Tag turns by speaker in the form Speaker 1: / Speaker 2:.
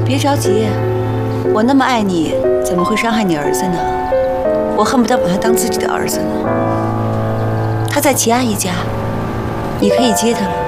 Speaker 1: 别着急，我那么爱你，怎么会伤害你儿子呢？我恨不得把他当自己的儿子呢。他在齐阿姨家，你可以接他了。